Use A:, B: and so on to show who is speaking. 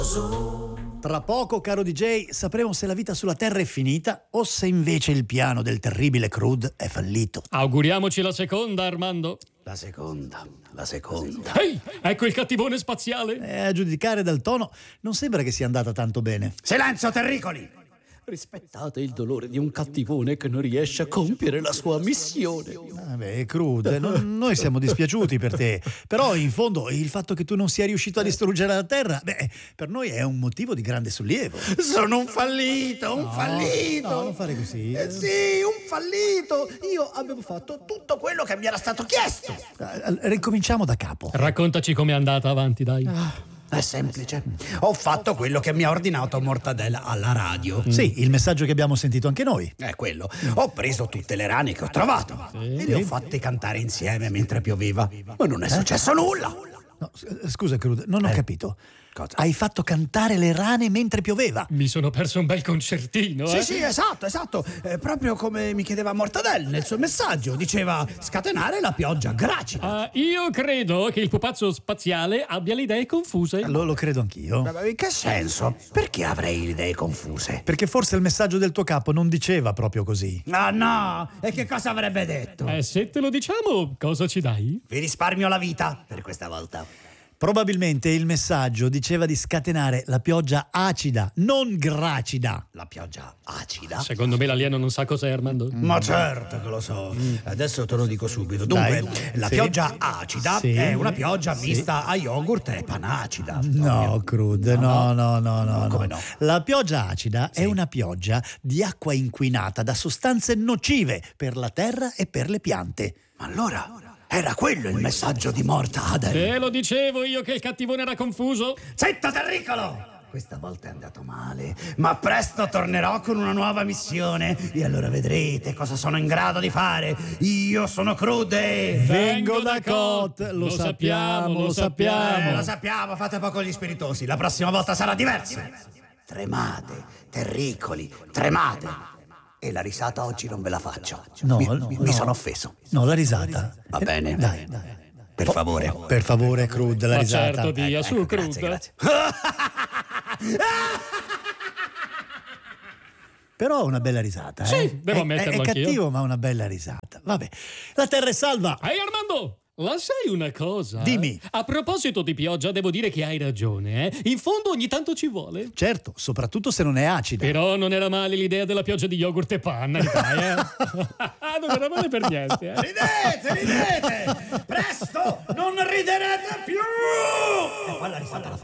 A: Tra poco, caro DJ, sapremo se la vita sulla Terra è finita o se invece il piano del terribile Crude è fallito.
B: Auguriamoci la seconda, Armando.
C: La seconda.
B: Ehi, ecco il cattivone spaziale.
A: A giudicare dal tono, non sembra che sia andata tanto bene.
C: Silenzio, terricoli! Rispettate il dolore di un cattivone che non riesce a compiere la sua missione.
A: Crude, noi siamo dispiaciuti per te. Però, in fondo, il fatto che tu non sia riuscito a distruggere la Terra, per noi è un motivo di grande sollievo.
C: Sono un fallito,
A: No, non fare così.
C: Sì, un fallito. Io avevo fatto tutto quello che mi era stato chiesto.
A: Ricominciamo da capo.
B: Raccontaci com'è andata, avanti, dai.
C: È semplice. Ho fatto quello che mi ha ordinato Mortadella alla radio.
A: Sì, il messaggio che abbiamo sentito anche noi.
C: È quello. Ho preso tutte le rane che ho trovato e le ho fatte cantare insieme mentre pioveva. Ma non è successo nulla.
A: No, scusa, Crude, non ho capito.
C: Cosa?
A: Hai fatto cantare le rane mentre pioveva?
B: Mi sono perso un bel concertino,
C: Sì, esatto. Proprio come mi chiedeva Mortadella nel suo messaggio. Diceva scatenare la pioggia gracida.
B: Io credo che il pupazzo spaziale abbia le idee confuse.
A: Lo credo anch'io.
C: Ma in che senso? Perché avrei le idee confuse?
A: Perché forse il messaggio del tuo capo non diceva proprio così.
C: Ah no! E che cosa avrebbe detto?
B: Se te lo diciamo, cosa ci dai?
C: Vi risparmio la vita per questa volta.
A: Probabilmente il messaggio diceva di scatenare la pioggia acida, non gracida.
C: La pioggia acida?
B: Secondo me l'alieno non sa cos'è, Armando.
C: Ma certo che lo so. Adesso te lo dico subito. Dunque, la pioggia acida è una pioggia mista a yogurt e panacida.
A: No, Crude, no.
C: Come no?
A: La pioggia acida è una pioggia di acqua inquinata da sostanze nocive per la terra e per le piante.
C: Ma allora era quello il messaggio di Mortadella.
B: Te lo dicevo io che il cattivone era confuso.
C: Zitto, terricolo! Questa volta è andato male, ma presto tornerò con una nuova missione e allora vedrete cosa sono in grado di fare. Io sono Crude.
A: Vengo da Kot, lo sappiamo.
C: Lo sappiamo, fate poco gli spiritosi. La prossima volta sarà diversa. Tremate, terricoli, tremate. E la risata oggi non ve la faccio. Mi sono offeso.
A: No, la risata.
C: Va bene?
A: Dai.
C: Per favore.
A: Per favore, Crude, la
B: Ma
A: risata.
B: certo, dia, su, Crude.
C: Grazie.
A: Però una bella risata,
B: Sì, devo ammetterlo
A: È
B: anch'io.
A: cattivo, ma una bella risata. Vabbè, la terra è salva.
B: Ehi, Armando! La sai una cosa?
A: Dimmi.
B: A proposito di pioggia, devo dire che hai ragione, In fondo ogni tanto ci vuole.
A: Certo, soprattutto se non è acida.
B: Però non era male l'idea della pioggia di yogurt e panna, dai, Non era male per niente,
C: Ridete! Presto! Non riderete più! E poi la risata la